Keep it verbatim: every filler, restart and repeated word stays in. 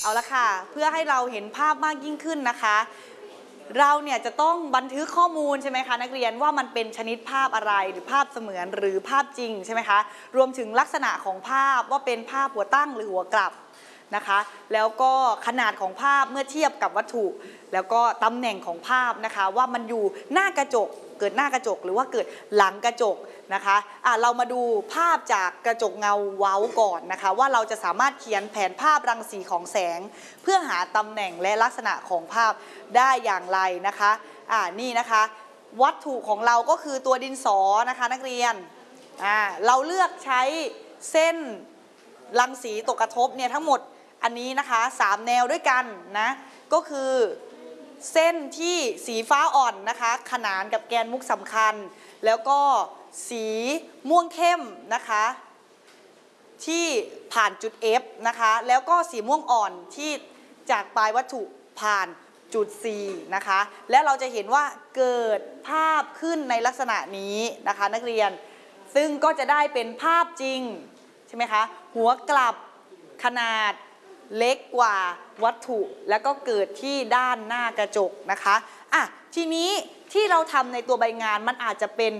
เอาละค่ะเพื่อให้เราเห็นภาพมากยิ่งขึ้นนะคะเราเนี่ยจะต้องบันทึกข้อมูลใช่ไหมคะนักเรียนว่ามันเป็นชนิดภาพอะไรหรือภาพเสมือนหรือภาพจริงใช่ไหมคะรวมถึงลักษณะของภาพว่าเป็นภาพหัวตั้งหรือหัวกลับนะคะแล้วก็ขนาดของภาพเมื่อเทียบกับวัตถุแล้วก็ตำแหน่งของภาพนะคะว่ามันอยู่หน้ากระจกเกิดหน้ากระจกหรือว่าเกิดหลังกระจกนะคะอ่ะเรามาดูภาพจากกระจกเงาเว้าก่อนนะคะว่าเราจะสามารถเขียนแผนภาพรังสีของแสงเพื่อหาตำแหน่งและลักษณะของภาพได้อย่างไรนะคะอ่านี่นะคะวัตถุของเราก็คือตัวดินสอนะคะนักเรียนอ่าเราเลือกใช้เส้นรังสีตกกระทบเนี่ยทั้งหมดอันนี้นะคะสามแนวด้วยกันนะก็คือเส้นที่สีฟ้าอ่อนนะคะขนานกับแกนมุกสำคัญแล้วก็สีม่วงเข้มนะคะที่ผ่านจุด F นะคะแล้วก็สีม่วงอ่อนที่จากปลายวัตถุผ่านจุด C นะคะและเราจะเห็นว่าเกิดภาพขึ้นในลักษณะนี้นะคะนักเรียนซึ่งก็จะได้เป็นภาพจริงใช่ไหมคะหัวกลับขนาดเล็กกว่าวัตถุแล้วก็เกิดที่ด้านหน้ากระจกนะคะอ่ะทีนี้ที่เราทำในตัวใบงานมันอาจจะเป็น